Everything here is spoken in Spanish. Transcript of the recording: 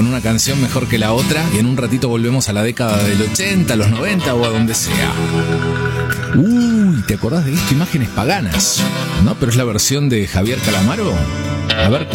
con una canción mejor que la otra y en un ratito volvemos a la década del 80, los 90 o a donde sea. Uy, ¿te acordás de esto? Imágenes paganas. No, pero es la versión de Javier Calamaro. A ver.